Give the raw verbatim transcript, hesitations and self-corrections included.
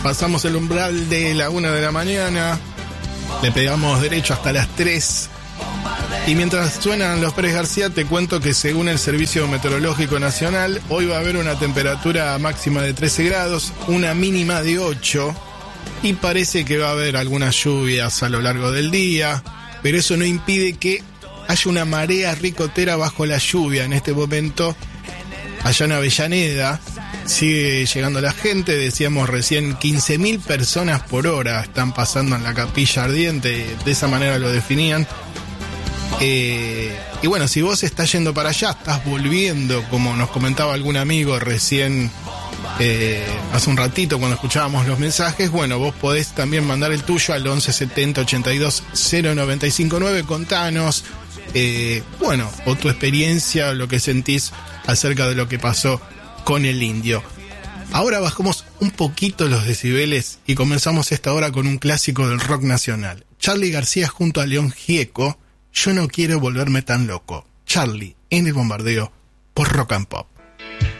Pasamos el umbral de la una de la mañana, le pegamos derecho hasta las tres. Y mientras suenan los Pérez García, te cuento que según el Servicio Meteorológico Nacional, hoy va a haber una temperatura máxima de trece grados, una mínima de ocho, y parece que va a haber algunas lluvias a lo largo del día, pero eso no impide que haya una marea ricotera bajo la lluvia. En este momento, allá en Avellaneda, sigue llegando la gente. Decíamos recién, quince mil personas por hora están pasando en la Capilla Ardiente, de esa manera lo definían. Eh, y bueno, si vos estás yendo para allá, estás volviendo, como nos comentaba algún amigo recién, eh, hace un ratito cuando escuchábamos los mensajes, bueno, vos podés también mandar el tuyo al once setenta ochenta y dos cero noventa y cinco nueve, contanos, eh, bueno, o tu experiencia, o lo que sentís acerca de lo que pasó con el indio. Ahora bajamos un poquito los decibeles y comenzamos esta hora con un clásico del rock nacional. Charly García junto a León Gieco, Yo no quiero volverme tan loco. Charly en el bombardeo por Rock and Pop.